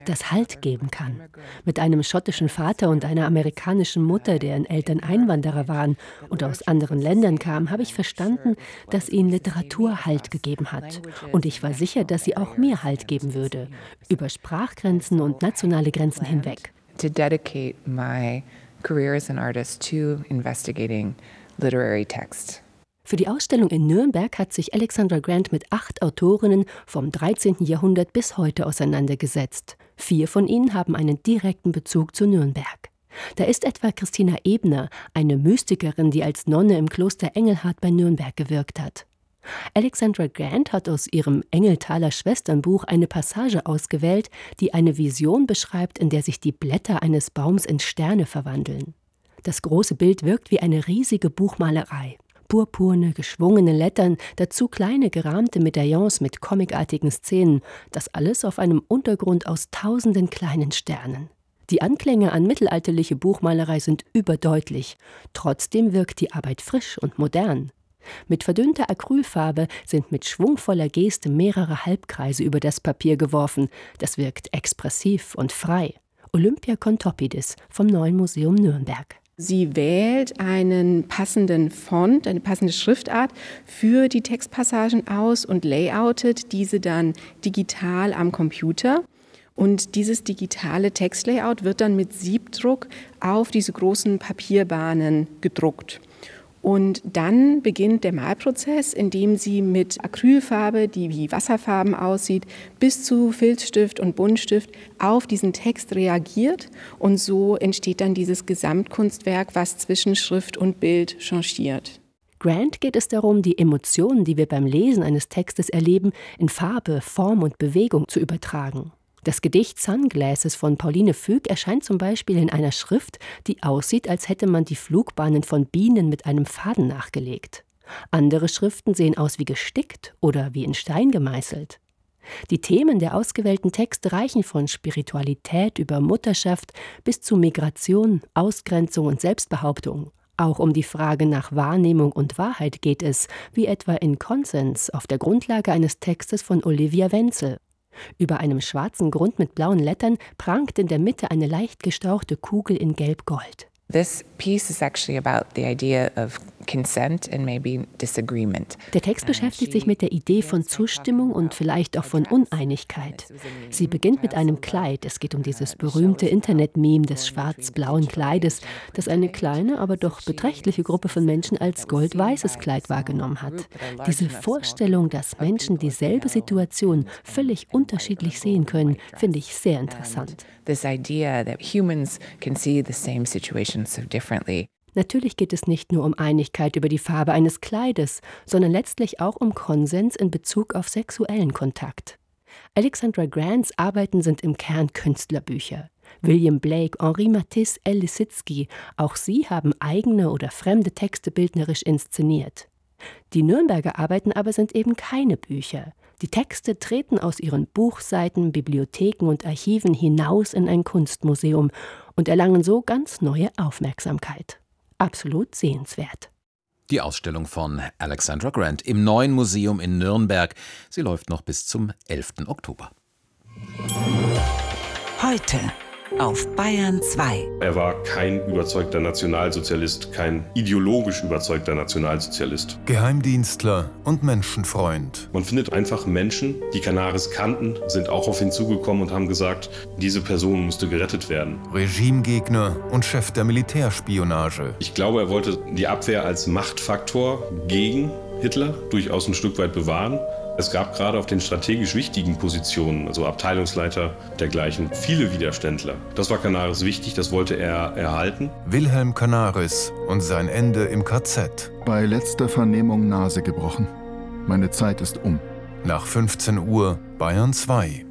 das Halt geben kann. Mit einem schottischen Vater und einer amerikanischen Mutter, deren Eltern Einwanderer waren und aus anderen Ländern kamen, habe ich verstanden, dass ihnen Literatur Halt gegeben hat. Und ich war sicher, dass sie auch mir Halt geben würde, über Sprachgrenzen und nationale Grenzen hinweg. To dedicate my career as an artist to investigating literary text. Für die Ausstellung in Nürnberg hat sich Alexandra Grant mit 8 Autorinnen vom 13. Jahrhundert bis heute auseinandergesetzt. 4 von ihnen haben einen direkten Bezug zu Nürnberg. Da ist etwa Christina Ebner, eine Mystikerin, die als Nonne im Kloster Engelhard bei Nürnberg gewirkt hat. Alexandra Grant hat aus ihrem Engeltaler Schwesternbuch eine Passage ausgewählt, die eine Vision beschreibt, in der sich die Blätter eines Baums in Sterne verwandeln. Das große Bild wirkt wie eine riesige Buchmalerei. Purpurne, geschwungene Lettern, dazu kleine gerahmte Medaillons mit comicartigen Szenen, das alles auf einem Untergrund aus tausenden kleinen Sternen. Die Anklänge an mittelalterliche Buchmalerei sind überdeutlich. Trotzdem wirkt die Arbeit frisch und modern. Mit verdünnter Acrylfarbe sind mit schwungvoller Geste mehrere Halbkreise über das Papier geworfen. Das wirkt expressiv und frei. Olympia Contopidis vom Neuen Museum Nürnberg. Sie wählt einen passenden Font, eine passende Schriftart für die Textpassagen aus und layoutet diese dann digital am Computer. Und dieses digitale Textlayout wird dann mit Siebdruck auf diese großen Papierbahnen gedruckt. Und dann beginnt der Malprozess, in dem sie mit Acrylfarbe, die wie Wasserfarben aussieht, bis zu Filzstift und Buntstift auf diesen Text reagiert. Und so entsteht dann dieses Gesamtkunstwerk, was zwischen Schrift und Bild changiert. Grant geht es darum, die Emotionen, die wir beim Lesen eines Textes erleben, in Farbe, Form und Bewegung zu übertragen. Das Gedicht Sunglasses von Pauline Fueg erscheint zum Beispiel in einer Schrift, die aussieht, als hätte man die Flugbahnen von Bienen mit einem Faden nachgelegt. Andere Schriften sehen aus wie gestickt oder wie in Stein gemeißelt. Die Themen der ausgewählten Texte reichen von Spiritualität über Mutterschaft bis zu Migration, Ausgrenzung und Selbstbehauptung. Auch um die Frage nach Wahrnehmung und Wahrheit geht es, wie etwa in Konsens auf der Grundlage eines Textes von Olivia Wenzel. Über einem schwarzen Grund mit blauen Lettern prangt in der Mitte eine leicht gestauchte Kugel in Gelb-Gold. This piece is actually about the idea of consent and maybe disagreement. Der Text beschäftigt sich mit der Idee von Zustimmung und vielleicht auch von Uneinigkeit. Sie beginnt mit einem Kleid. Es geht um dieses berühmte Internet-Meme des schwarz-blauen Kleides, das eine kleine, aber doch beträchtliche Gruppe von Menschen als goldweißes Kleid wahrgenommen hat. Diese Vorstellung, dass Menschen dieselbe Situation völlig unterschiedlich sehen können, finde ich sehr interessant. This idea that humans can see the same situation so differently. Natürlich geht es nicht nur um Einigkeit über die Farbe eines Kleides, sondern letztlich auch um Konsens in Bezug auf sexuellen Kontakt. Alexandra Grants Arbeiten sind im Kern Künstlerbücher. William Blake, Henri Matisse, Elle Lissitzky, auch sie haben eigene oder fremde Texte bildnerisch inszeniert. Die Nürnberger Arbeiten aber sind eben keine Bücher. Die Texte treten aus ihren Buchseiten, Bibliotheken und Archiven hinaus in ein Kunstmuseum und erlangen so ganz neue Aufmerksamkeit. Absolut sehenswert. Die Ausstellung von Alexandra Grant im Neuen Museum in Nürnberg. Sie läuft noch bis zum 11. Oktober. Heute auf Bayern 2. Er war kein überzeugter Nationalsozialist, kein ideologisch überzeugter Nationalsozialist. Geheimdienstler und Menschenfreund. Man findet einfach Menschen, die Canaris kannten, sind auch auf ihn zugekommen und haben gesagt, diese Person musste gerettet werden. Regimegegner und Chef der Militärspionage. Ich glaube, er wollte die Abwehr als Machtfaktor gegen Hitler durchaus ein Stück weit bewahren. Es gab gerade auf den strategisch wichtigen Positionen, also Abteilungsleiter dergleichen, viele Widerständler. Das war Canaris wichtig, das wollte er erhalten. Wilhelm Canaris und sein Ende im KZ. Bei letzter Vernehmung Nase gebrochen. Meine Zeit ist um. Nach 15 Uhr Bayern 2.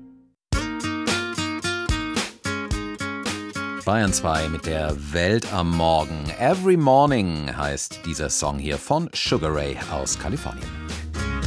Bayern 2 mit der Welt am Morgen. Every Morning heißt dieser Song hier von Sugar Ray aus Kalifornien.